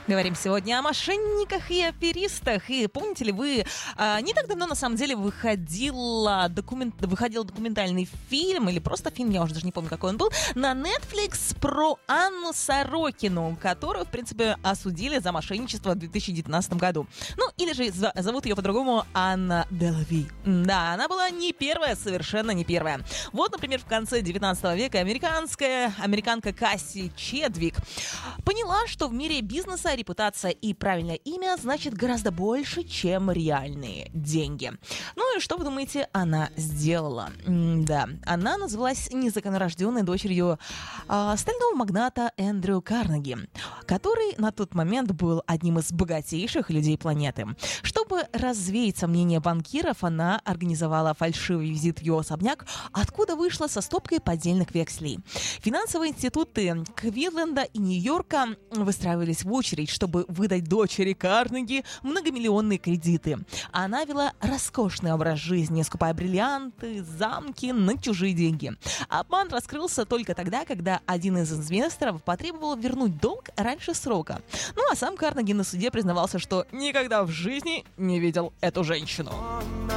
Говорим сегодня о мошенниках и аферистах. И помните ли вы, не так давно на самом деле выходил документальный фильм, или просто фильм, я уже даже не помню, какой он был, на Netflix про Анну Сорокину, которую, в принципе, осудили за мошенничество в 2019 году. Ну, или же зовут ее по-другому Анна Делави. Да, она была не первая, совершенно не первая. Вот, например, в конце 19 века американка Касси Чедвик поняла, что в мире бизнеса репутация и правильное имя значит гораздо больше, чем реальные деньги. Ну и что вы думаете, она сделала? Да, она называлась незаконнорожденной дочерью стального магната Эндрю Карнеги, который на тот момент был одним из богатейших людей планеты. Чтобы развеять сомнения банкиров, она организовала фальшивый визит в ее особняк, откуда вышла со стопкой поддельных векселей. Финансовые институты Кливленда и Нью-Йорка выстраивались в очередь, чтобы выдать дочери Карнеги многомиллионные кредиты. Она вела роскошный образ жизни, скупая бриллианты, замки на чужие деньги. Обман раскрылся только тогда, когда один из инвесторов потребовал вернуть долг раньше срока. Ну а сам Карнеги на суде признавался, что никогда в жизни не видел эту женщину.